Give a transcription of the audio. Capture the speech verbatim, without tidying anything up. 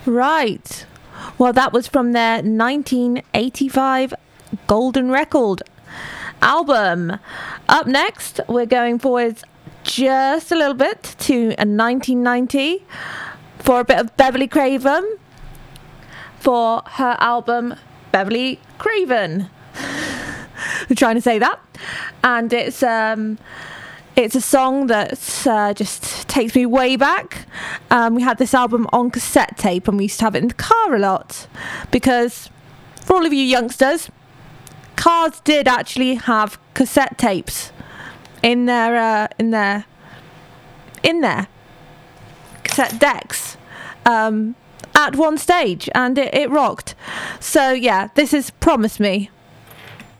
Right. Well, that was from their nineteen eighty-five Golden Record album. Up next, we're going forwards just a little bit to a nineteen ninety for a bit of Beverly Craven for her album Beverly Craven. I'm trying to say that. And it's um it's a song that uh, just takes me way back. Um, we had this album on cassette tape and we used to have it in the car a lot because for all of you youngsters, cars did actually have cassette tapes in their uh, in their in their cassette decks um, at one stage, and it, it rocked. So yeah, this is Promise Me.